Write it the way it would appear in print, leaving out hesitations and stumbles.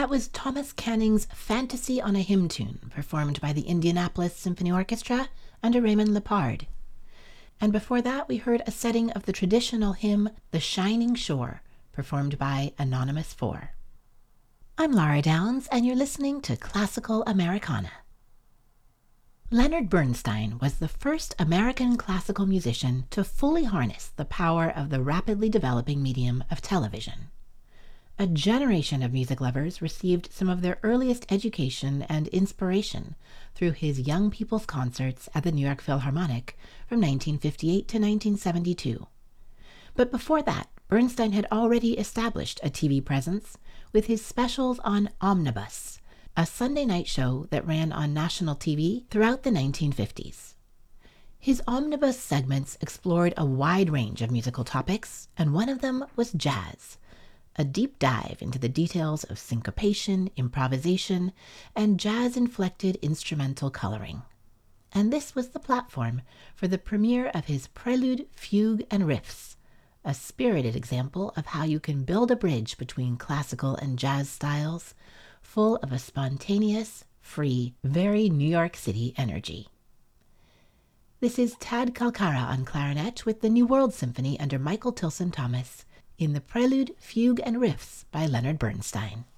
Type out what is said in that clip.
That was Thomas Canning's Fantasy on a Hymn Tune, performed by the Indianapolis Symphony Orchestra under Raymond Lepard. And before that, we heard a setting of the traditional hymn, The Shining Shore, performed by Anonymous 4. I'm Laura Downs, and you're listening to Classical Americana. Leonard Bernstein was the first American classical musician to fully harness the power of the rapidly developing medium of television. A generation of music lovers received some of their earliest education and inspiration through his Young People's Concerts at the New York Philharmonic from 1958 to 1972. But before that, Bernstein had already established a TV presence with his specials on Omnibus, a Sunday night show that ran on national TV throughout the 1950s. His Omnibus segments explored a wide range of musical topics, and one of them was jazz, a deep dive into the details of syncopation, improvisation, and jazz-inflected instrumental coloring. And this was the platform for the premiere of his Prelude, Fugue, and Riffs, a spirited example of how you can build a bridge between classical and jazz styles, full of a spontaneous, free, very New York City energy. This is Tad Kalkara on clarinet with the New World Symphony under Michael Tilson Thomas, in the Prelude, Fugue, and Riffs by Leonard Bernstein.